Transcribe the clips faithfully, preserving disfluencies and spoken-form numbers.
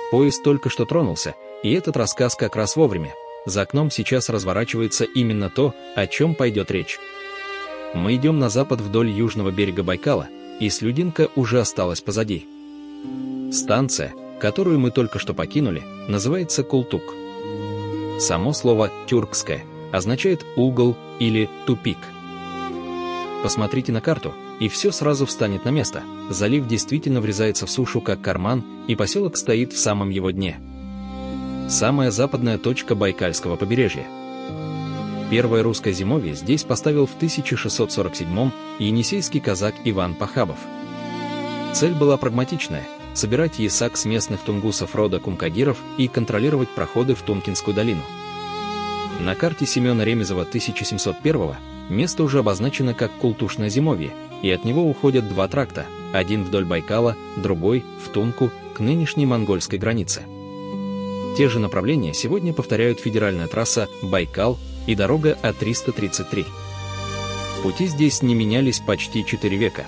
Поезд только что тронулся, и этот рассказ как раз вовремя. За окном сейчас разворачивается именно то, о чем пойдет речь. Мы идем на запад вдоль южного берега Байкала, и Слюдинка уже осталась позади. Станция, которую мы только что покинули, называется Култук. Само слово «тюркское» означает «угол» или «тупик». Посмотрите на карту, и все сразу встанет на место. Залив действительно врезается в сушу как карман, и поселок стоит в самом его дне. Самая западная точка Байкальского побережья. Первое русское зимовье здесь поставил в тысяча шестьсот сорок седьмом енисейский казак Иван Похабов. Цель была прагматичная – собирать ясак с местных тунгусов рода кумкагиров и контролировать проходы в Тумкинскую долину. На карте Семена Ремезова тысяча семьсот первого место уже обозначено как Култушное зимовье, и от него уходят два тракта, один вдоль Байкала, другой в Тунку, к нынешней монгольской границе. Те же направления сегодня повторяют федеральная трасса Байкал и дорога А триста тридцать три. Пути здесь не менялись почти четыре века.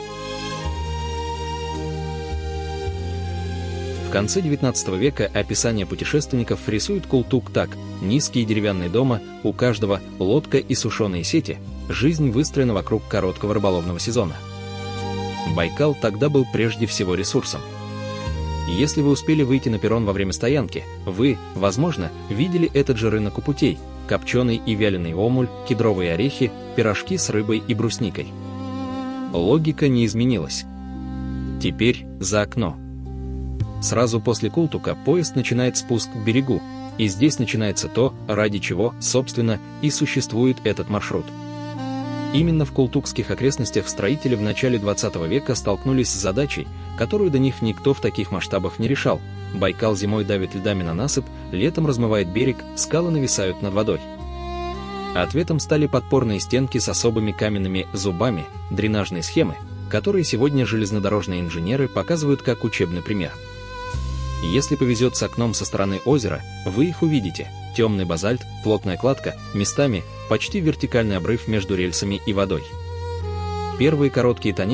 В конце девятнадцатого века описание путешественников рисует Култук так: низкие деревянные дома, у каждого лодка и сушеные сети, жизнь выстроена вокруг короткого рыболовного сезона. Байкал тогда был прежде всего ресурсом. Если вы успели выйти на перрон во время стоянки, вы, возможно, видели этот же рынок у путей: копченый и вяленый омуль, кедровые орехи, пирожки с рыбой и брусникой. Логика не изменилась. Теперь за окно. Сразу после Култука поезд начинает спуск к берегу, и здесь начинается то, ради чего, собственно, и существует этот маршрут. Именно в култукских окрестностях строители в начале двадцатого века столкнулись с задачей, которую до них никто в таких масштабах не решал. Байкал зимой давит льдами на насыпь, летом размывает берег, скалы нависают над водой. Ответом стали подпорные стенки с особыми каменными зубами, дренажные схемы, которые сегодня железнодорожные инженеры показывают как учебный пример. Если повезет с окном со стороны озера, вы их увидите: темный базальт, плотная кладка, местами почти вертикальный обрыв между рельсами и водой. Первые короткие тоннели